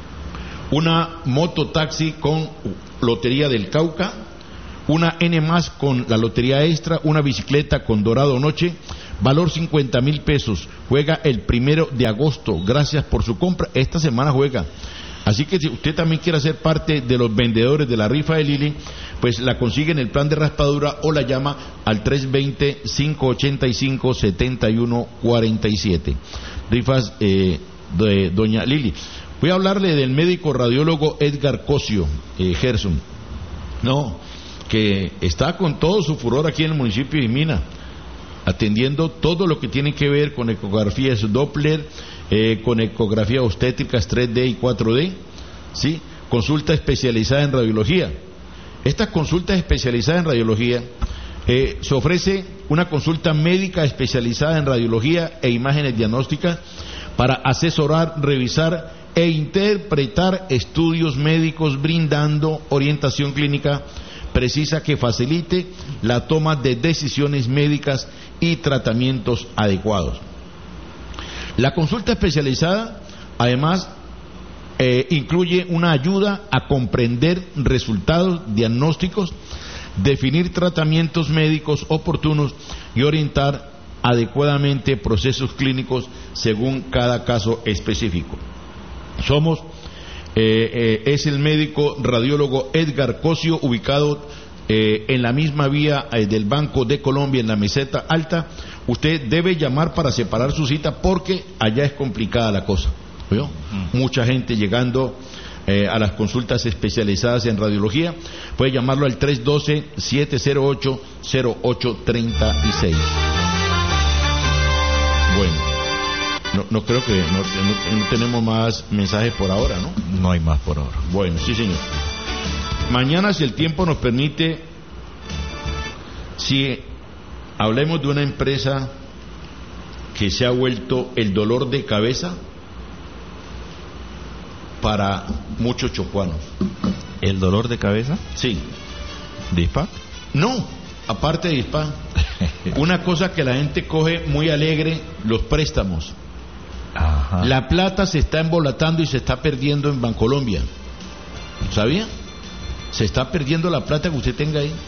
una moto taxi con Lotería del Cauca, una N más con la Lotería Extra, una bicicleta con Dorado Noche, valor cincuenta mil pesos. Juega el primero de agosto. Gracias por su compra. Esta semana juega. Así que si usted también quiere ser parte de los vendedores de la rifa de Lili, pues la consigue en el plan de Raspadura o la llama al tres dos cero, cinco ocho cinco, siete uno cuatro siete. Rifas eh, de doña Lili. Voy a hablarle del médico radiólogo Edgar Cosio, eh, Gerson. No, que está con todo su furor aquí en el municipio de Mina, atendiendo todo lo que tiene que ver con ecografías Doppler, eh, con ecografías obstétricas tres D y cuatro D, ¿sí? Consulta especializada en radiología. Estas consultas especializadas en radiología, eh, se ofrece una consulta médica especializada en radiología e imágenes diagnósticas para asesorar, revisar e interpretar estudios médicos, brindando orientación clínica precisa que facilite la toma de decisiones médicas y tratamientos adecuados. La consulta especializada, además, eh, incluye una ayuda a comprender resultados diagnósticos, definir tratamientos médicos oportunos y orientar adecuadamente procesos clínicos según cada caso específico. Somos Eh, eh, es el médico radiólogo Edgar Cosio, ubicado eh, en la misma vía eh, del Banco de Colombia, en la Meseta Alta. Usted debe llamar para separar su cita porque allá es complicada la cosa, ¿vio? Mm. Mucha gente llegando eh, a las consultas especializadas en radiología. Puede llamarlo al tres uno dos, siete cero ocho, cero ocho tres seis. Bueno. No, no creo que no, no, no tenemos más mensajes por ahora, ¿no? No hay más por ahora. Bueno, sí, señor. Mañana, si el tiempo nos permite, si hablemos de una empresa que se ha vuelto el dolor de cabeza para muchos chocuanos. ¿El dolor de cabeza? Sí. ¿De I S P A? No, aparte de I S P A. Una cosa que la gente coge muy alegre, los préstamos. Ajá. La plata se está embolatando y se está perdiendo en Bancolombia. ¿Sabía? Se está perdiendo la plata que usted tenga ahí.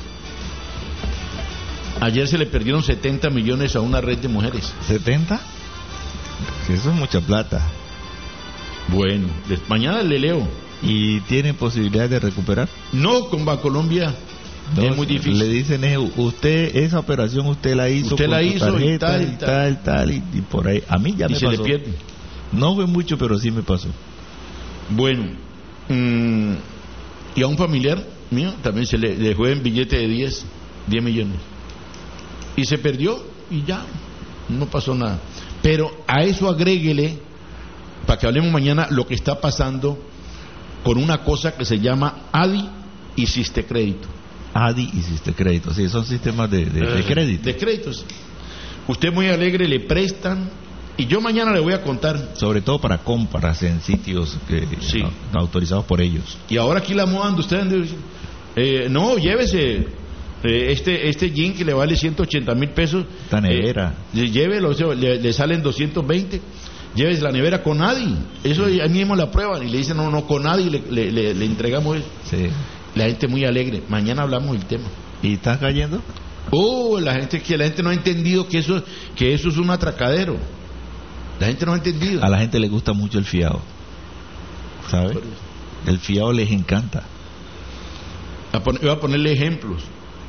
Ayer se le perdieron setenta millones a una red de mujeres. ¿setenta? Eso es mucha plata. Bueno, mañana le leo. ¿Y tiene posibilidad de recuperar? No, con Bancolombia. No, es muy difícil. Le dicen, eh, usted, esa operación usted la hizo, usted con la hizo tarjeta, y tal, y tal, tal, y, y por ahí. A mí ya y me se pasó. le pierde. No fue mucho, pero sí me pasó. Bueno, mmm, y a un familiar mío también se le dejó en billete de diez millones. Y se perdió y ya, no pasó nada. Pero a eso agréguele, para que hablemos mañana, lo que está pasando con una cosa que se llama A D I y Sistecrédito. A D I y Sistecrédito, sí, son sistemas de, de, de crédito. De créditos. Usted muy alegre, le prestan, y yo mañana le voy a contar. Sobre todo para compras en sitios que, sí, no, autorizados por ellos. Y ahora aquí la moda, usted eh, no, llévese eh, este este jean que le vale ciento ochenta mil pesos. Esta nevera. Eh, llévelo, le, le salen doscientos veinte. Llévese la nevera con A D I. Eso ahí mismo la prueban y le dicen, no, no, con A D I le, le, le, le entregamos eso. Sí. La gente muy alegre. Mañana hablamos del tema. ¿Y estás cayendo? Oh, la gente que la gente no ha entendido que eso que eso es un atracadero. La gente no ha entendido. A la gente le gusta mucho el fiado, ¿sabes? El fiado les encanta. A poner, voy a ponerle ejemplos.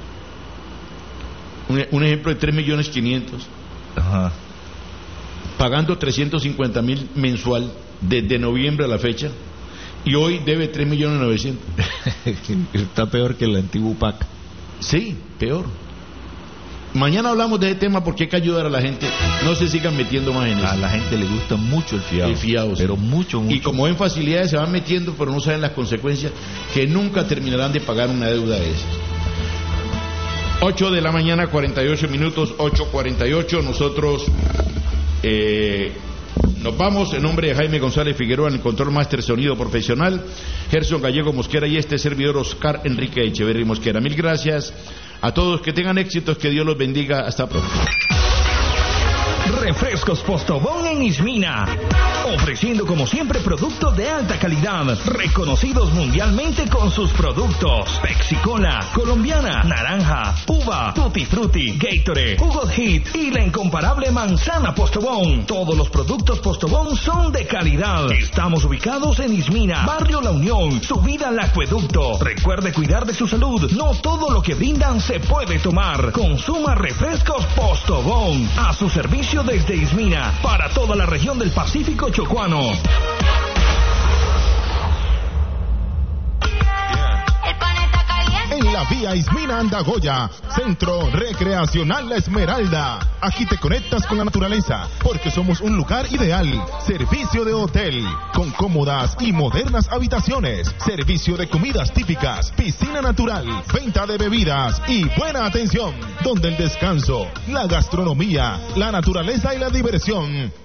Un, un ejemplo de tres millones quinientos. Ajá. Pagando trescientos cincuenta mil mensual desde noviembre a la fecha. Y hoy debe tres millones novecientos. Está peor que el antiguo P A C. Sí, peor. Mañana hablamos de ese tema porque hay que ayudar a la gente. No se sigan metiendo más en eso. A la gente le gusta mucho el fiado. El fiado, pero sí. mucho, mucho. Y como ven facilidades se van metiendo, pero no saben las consecuencias, que nunca terminarán de pagar una deuda de esas. ocho de la mañana, cuarenta y ocho minutos, ocho cuarenta y ocho. Nosotros... Eh, Nos vamos en nombre de Jaime González Figueroa en el control máster sonido profesional, Gerson Gallego Mosquera y este servidor Oscar Enrique Echeverri Mosquera. Mil gracias a todos, que tengan éxitos, que Dios los bendiga. Hasta pronto. Refrescos Postobón en Ismina, ofreciendo como siempre productos de alta calidad, reconocidos mundialmente con sus productos: Pepsi Cola, colombiana, naranja, uva, Tutti Frutti, Gatorade, Jugo Hit y la incomparable manzana Postobón. Todos los productos Postobón son de calidad. Estamos ubicados en Ismina, Barrio La Unión, subida al acueducto. Recuerde cuidar de su salud, no todo lo que brindan se puede tomar. Consuma refrescos Postobón, a su servicio desde Ismina, para toda la región del Pacífico Chocuano. En la vía Ismina Andagoya, Centro Recreacional La Esmeralda. Aquí te conectas con la naturaleza, porque somos un lugar ideal. Servicio de hotel, con cómodas y modernas habitaciones. Servicio de comidas típicas, piscina natural, venta de bebidas y buena atención. Donde el descanso, la gastronomía, la naturaleza y la diversión